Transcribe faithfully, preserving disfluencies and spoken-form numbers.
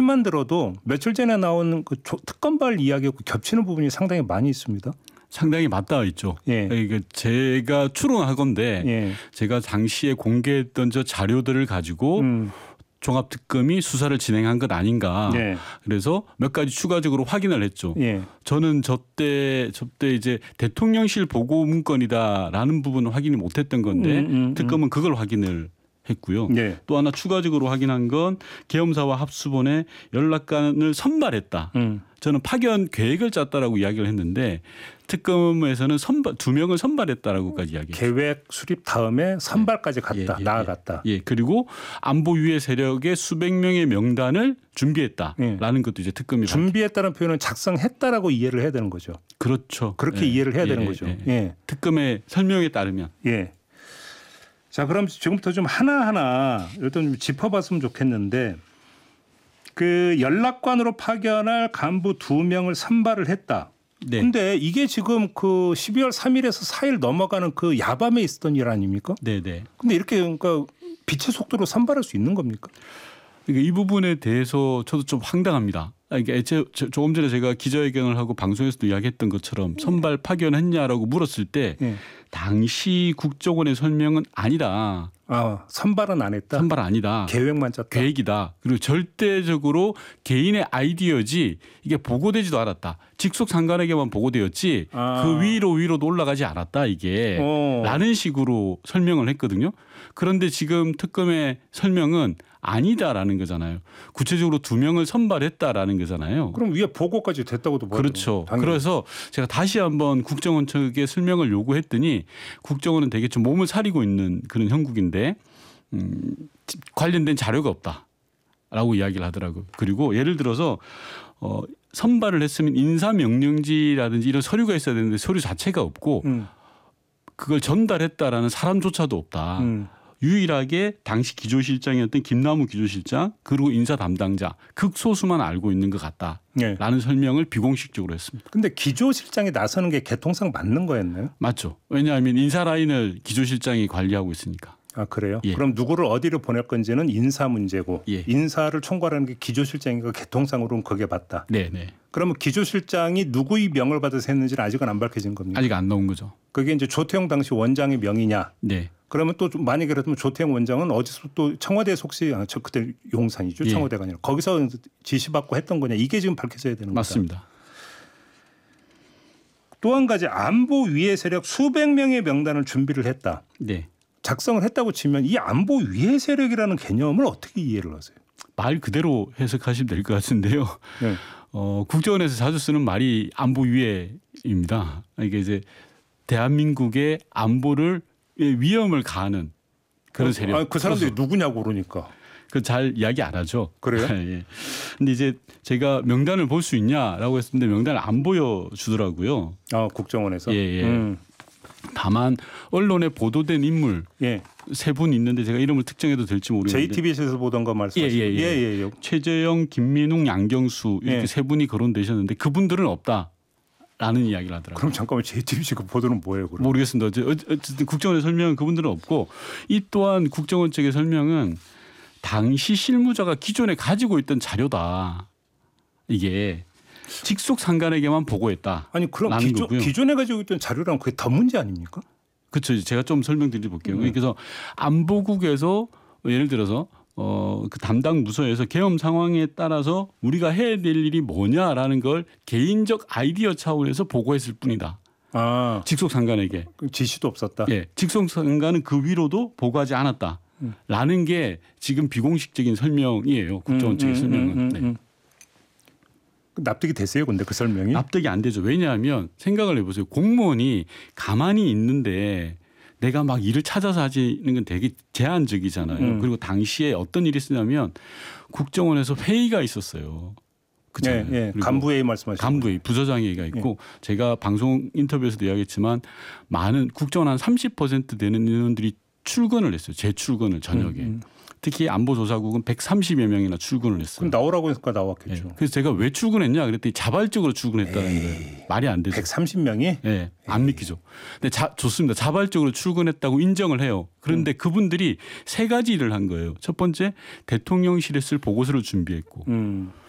이야기만 들어도 며칠 전에 나온 그 특검발 이야기하고 겹치는 부분이 상당히 많이 있습니다. 상당히 맞닿아 있죠. 예. 그러니까 제가 추론하건데 예. 제가 당시에 공개했던 저 자료들을 가지고 음. 종합특검이 수사를 진행한 것 아닌가. 예. 그래서 몇 가지 추가적으로 확인을 했죠. 예. 저는 저때 저때 이제 대통령실 보고 문건이다라는 부분은 확인이 못했던 건데 음, 음, 음. 특검은 그걸 확인을 했고요. 예. 또 하나 추가적으로 확인한 건 계엄사와 합수본에 연락관을 선발했다. 음. 저는 파견 계획을 짰다라고 이야기를 했는데 특검에서는 선발 두 명을 선발했다라고까지 이야기했어요. 계획 수립 다음에 선발까지 갔다. 예, 예, 나아갔다. 예, 예. 그리고 안보 유해 세력의 수백 명의 명단을 준비했다라는 예. 것도 이제 특검이 준비했다는 표현은 작성했다라고 이해를 해야 되는 거죠. 그렇죠. 그렇게 예, 이해를 해야 예, 되는 예, 거죠. 예. 예. 특검의 설명에 따르면. 예. 자, 그럼 지금부터 좀 하나하나 일단 좀 짚어봤으면 좋겠는데 그 연락관으로 파견할 간부 두 명을 선발을 했다. 네. 근데 이게 지금 그 십이월 삼일에서 사일 넘어가는 그 야밤에 있었던 일 아닙니까? 네, 네. 근데 이렇게 그러니까 빛의 속도로 선발할 수 있는 겁니까? 그러니까 이 부분에 대해서 저도 좀 황당합니다. 그러니까 애초에 조금 전에 제가 기자회견을 하고 방송에서도 이야기했던 것처럼 선발 파견했냐라고 물었을 때 예. 당시 국정원의 설명은 아니다. 아, 선발은 안 했다. 선발 아니다. 계획만 짰다. 계획이다. 그리고 절대적으로 개인의 아이디어지 이게 보고되지도 않았다. 직속 상관에게만 보고되었지 아. 그 위로 위로도 올라가지 않았다 이게 어. 라는 식으로 설명을 했거든요. 그런데 지금 특검의 설명은 아니다라는 거잖아요. 구체적으로 두 명을 선발했다라는 거잖아요. 그럼 위에 보고까지 됐다고도 봐야 그렇죠. 당연히. 그래서 제가 다시 한번 국정원 측에 설명을 요구했더니 국정원은 되게 좀 몸을 사리고 있는 그런 형국인데 음, 관련된 자료가 없다라고 이야기를 하더라고요. 그리고 예를 들어서 어, 선발을 했으면 인사명령지라든지 이런 서류가 있어야 되는데 서류 자체가 없고 음. 그걸 전달했다라는 사람조차도 없다. 음. 유일하게 당시 기조실장이었던 김남우 기조실장 그리고 인사 담당자 극소수만 알고 있는 것 같다라는 예. 설명을 비공식적으로 했습니다. 근데 기조실장이 나서는 게 개통상 맞는 거였나요? 맞죠. 왜냐하면 인사 라인을 기조실장이 관리하고 있으니까. 아, 그래요? 예. 그럼 누구를 어디로 보낼 건지는 인사 문제고 예. 인사를 총괄하는 게 기조실장이니까 개통상으로는 그게 맞다. 네, 네. 그러면 기조실장이 누구의 명을 받아서 했는지는 아직은 안 밝혀진 겁니까? 아직 안 나온 거죠. 그게 이제 조태용 당시 원장의 명이냐? 네. 그러면 또 좀 만약에 그렇다면 조태용 원장은 어디서 또 청와대 속시 아, 저 그때 용산이죠. 예. 청와대가 아니라 거기서 지시받고 했던 거냐? 이게 지금 밝혀져야 되는 거다. 맞습니다. 또 한 가지 안보 위해 세력 수백 명의 명단을 준비를 했다. 네. 작성을 했다고 치면 이 안보 위해 세력이라는 개념을 어떻게 이해를 하세요? 말 그대로 해석하시면 될 것 같은데요. 네. 어, 국정원에서 자주 쓰는 말이 안보 위해입니다. 이게 이제 대한민국의 안보를 위험을 가하는 그런 세력. 아, 그 사람들이 누구냐고 그러니까. 그 잘 이야기 안 하죠. 그래요? 예. 근데 이제 제가 명단을 볼 수 있냐라고 했는데 명단을 안 보여주더라고요. 아, 국정원에서. 예, 예. 음. 다만 언론에 보도된 인물 예. 세 분 있는데 제가 이름을 특정해도 될지 모르겠는데. 제이티비씨에서 보던 거 말씀하시죠? 예, 예, 예. 예, 예. 최재형, 김민웅, 양경수 이렇게 예. 세 분이 거론되셨는데 그분들은 없다라는 이야기를 하더라고요. 그럼 잠깐만 제이티비씨 그 보도는 뭐예요? 그럼? 모르겠습니다. 어쨌든 국정원의 설명은 그분들은 없고 이 또한 국정원 측의 설명은 당시 실무자가 기존에 가지고 있던 자료다. 이게 직속 상관에게만 보고했다. 아니 그럼 기존, 기존에 가지고 있던 자료랑 그게 더 문제 아닙니까? 그렇죠. 제가 좀 설명드려 볼게요. 음. 그래서 안보국에서 예를 들어서 어, 그 담당 부서에서 계엄 상황에 따라서 우리가 해야 될 일이 뭐냐라는 걸 개인적 아이디어 차원에서 보고했을 뿐이다. 아, 직속 상관에게. 지시도 없었다. 예, 직속 상관은 그 위로도 보고하지 않았다. 음. 라는 게 지금 비공식적인 설명이에요. 국정원 측의 음, 음, 설명은. 음, 음, 음. 네. 납득이 됐어요, 근데 그 설명이? 납득이 안 되죠. 왜냐하면 생각을 해보세요. 공무원이 가만히 있는데 내가 막 일을 찾아서 하시는 건 되게 제한적이잖아요. 음. 그리고 당시에 어떤 일이 있었냐면 국정원에서 회의가 있었어요. 네, 네. 간부회의 말씀하시죠. 간부회의, 부서장회의가 있고 네. 제가 방송 인터뷰에서도 이야기했지만 많은 국정원 한 삼십 퍼센트 되는 인원들이 출근을 했어요. 재출근을 저녁에. 음, 음. 특히 안보조사국은 백삼십여 명이나 출근을 했어요. 그럼 나오라고 했으니까 나왔겠죠. 네. 그래서 제가 왜 출근했냐 그랬더니 자발적으로 출근했다는 거예요. 말이 안 되죠. 백삼십 명이? 네, 안 믿기죠. 근데 자, 좋습니다. 자발적으로 출근했다고 인정을 해요. 그런데 음. 그분들이 세 가지 일을 한 거예요. 첫 번째, 대통령실에 쓸 보고서를 준비했고, 음.